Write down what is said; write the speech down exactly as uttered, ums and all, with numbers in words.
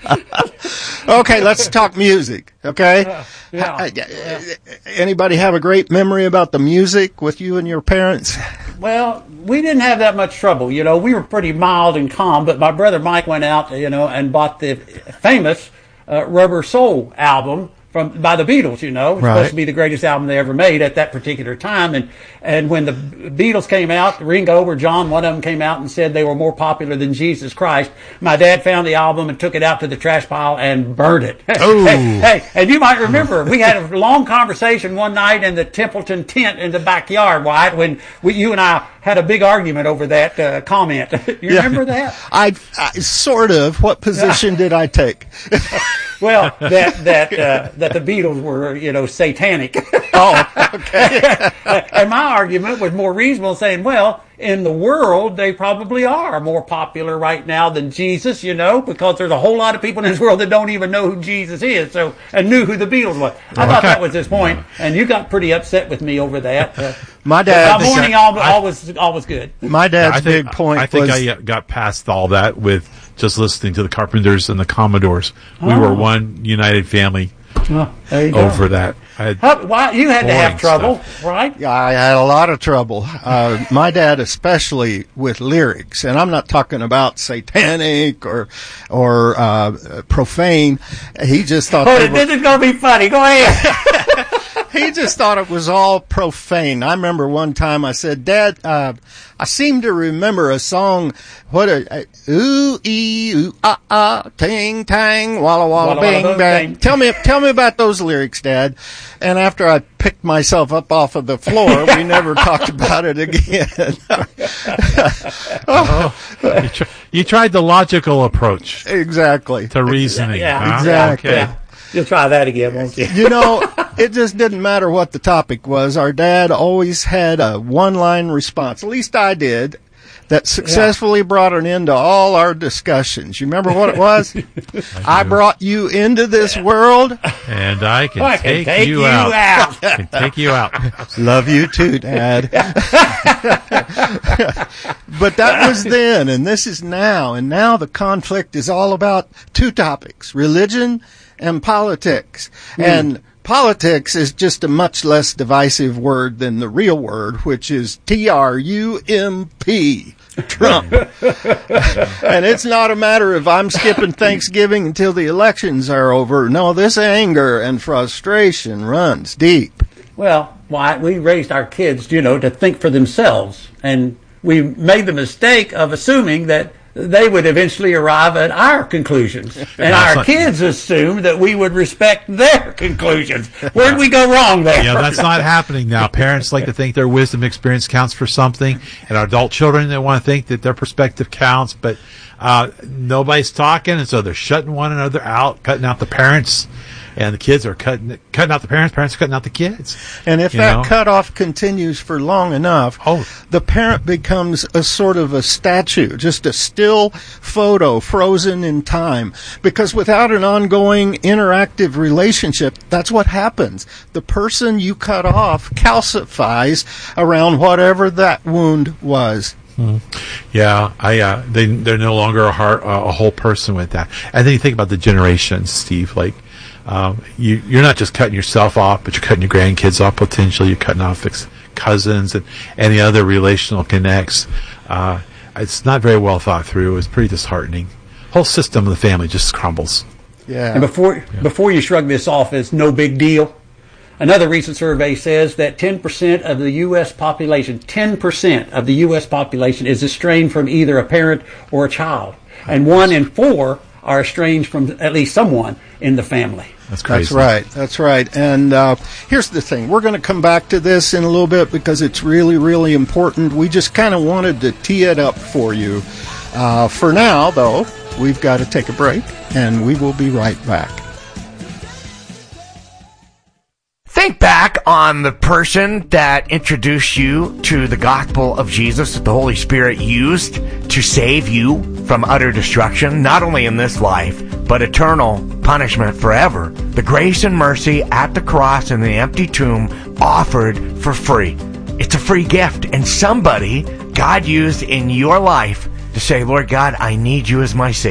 Okay, let's talk music, okay? Uh, yeah. Uh, anybody have a great memory about the music with you and your parents? Well, we didn't have that much trouble. You know, we were pretty mild and calm, but my brother Mike went out, you know, and bought the famous uh, Rubber Soul album from by the Beatles, you know. It's right. supposed to be the greatest album they ever made at that particular time. And and when the Beatles came out, Ringo or John, one of them came out and said they were more popular than Jesus Christ. My dad found the album and took it out to the trash pile and burned it. Oh. hey, hey, and you might remember, we had a long conversation one night in the Templeton tent in the backyard, Wyatt, when we, you and I had a big argument over that uh, comment. You yeah. remember that? I, I sort of. What position did I take? Well, that that uh, that the Beatles were, you know, satanic. Oh, okay. And my argument was more reasonable, saying, well, in the world, they probably are more popular right now than Jesus, you know, because there's a whole lot of people in this world that don't even know who Jesus is, so and knew who the Beatles was. I thought that was his point, yeah. And you got pretty upset with me over that. Uh, my dad, my morning all, always always good. My dad's yeah, think, big point. I think was, I got past all that with just listening to the Carpenters and the Commodores. We oh. were one united family. Oh, there you over go. that. I had How, why, you had to have trouble, stuff. right? Yeah, I had a lot of trouble. Uh, my dad, especially with lyrics, and I'm not talking about satanic or or uh, profane. He just thought. Oh, they this were, is going to be funny. Go ahead. He just thought it was all profane. I remember one time I said, Dad, uh, I seem to remember a song, what a, uh, ooh, ee, ooh, ah, ah, ting, tang, walla, walla, Walla, bing, walla, bang. bang. Tell me, tell me about those lyrics, Dad. And after I picked myself up off of the floor, we never talked about it again. oh, you, tr- you tried the logical approach. Exactly. To reasoning. Yeah, huh? exactly. Okay. Yeah. You'll try that again, won't you? You know, it just didn't matter what the topic was. Our dad always had a one-line response. At least I did. That successfully yeah. brought an end to all our discussions. You remember what it was? I, I brought you into this yeah. world. And I can, I take, can take you, you out. out. I can take you out. Love you too, Dad. But that was then, and this is now. And now the conflict is all about two topics, religion and politics. Mm. And politics is just a much less divisive word than the real word, which is T R U M P. Trump. And it's not a matter of I'm skipping Thanksgiving until the elections are over. No, this anger and frustration runs deep. Well, why we raised our kids, you know, to think for themselves. And we made the mistake of assuming that they would eventually arrive at our conclusions. And our kids assumed that we would respect their conclusions. Where'd we go wrong there? Yeah, that's not happening now. Parents like to think their wisdom experience counts for something, and our adult children, they want to think that their perspective counts, but uh, nobody's talking, and so they're shutting one another out, cutting out the parents. And the kids are cutting cutting out the parents, parents are cutting out the kids. And if that know? cutoff continues for long enough, oh. the parent becomes a sort of a statue, just a still photo frozen in time. Because without an ongoing interactive relationship, that's what happens. The person you cut off calcifies around whatever that wound was. Hmm. Yeah, I uh, they they're no longer a heart, uh, a whole person with that. And then you think about the generations, Steve. Like um, you, you're not just cutting yourself off, but you're cutting your grandkids off potentially. You're cutting off ex- cousins and any other relational connects. Uh, it's not very well thought through. It's pretty disheartening. Whole system of the family just crumbles. Yeah. And before yeah. before you shrug this off as no big deal, another recent survey says that ten percent of the U S population, ten percent of the U S population is estranged from either a parent or a child. And one in four are estranged from at least someone in the family. That's crazy. That's right. That's right. And uh, here's the thing. We're going to come back to this in a little bit because it's really, really important. We just kind of wanted to tee it up for you. Uh, for now, though, we've got to take a break, and we will be right back. Think back on the person that introduced you to the gospel of Jesus that the Holy Spirit used to save you from utter destruction, not only in this life, but eternal punishment forever. The grace and mercy at the cross and the empty tomb offered for free. It's a free gift, and somebody God used in your life to say, Lord God, I need you as my Savior.